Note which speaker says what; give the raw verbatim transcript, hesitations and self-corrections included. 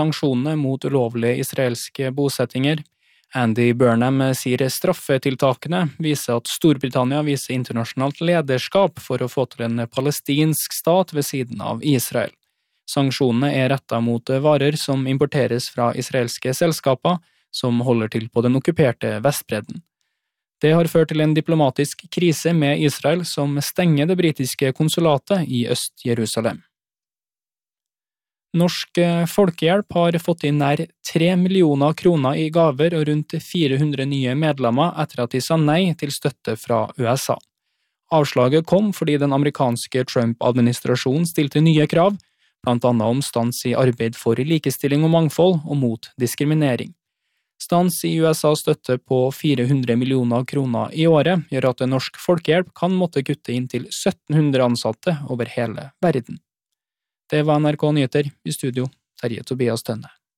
Speaker 1: sanksjonene mot ulovlige israelske bosettinger. Andy Burnham sier straffetiltakene viser at Storbritannia viser internasjonalt lederskap for å få til en palestinsk stat ved siden av Israel. Sanksjonene er rettet mot varer som importeres fra israelske selskaper, som holder til på den okkuperte Vestbredden. Det har ført til en diplomatisk krise med Israel som stenger det britiske konsulatet i Øst-Jerusalem. Norsk Folkehjelp har fått inn nær tre millioner kroner i gaver og rundt fire hundre nye medlemmer etter at de sa nei til støtte fra U S A. Avslaget kom fordi den amerikanske Trump-administrasjonen stilte nye krav, blant annet om stans i arbeid for likestilling og mangfold og mot diskriminering. Stans i U S A støtte på fire hundre millioner kroner i året gjør at Norsk Folkehjelp kan måtte kutte inn til sytten hundre ansatte over hele verden. Det var N R K Nyheter, i studio, Terje Tobias Tønne.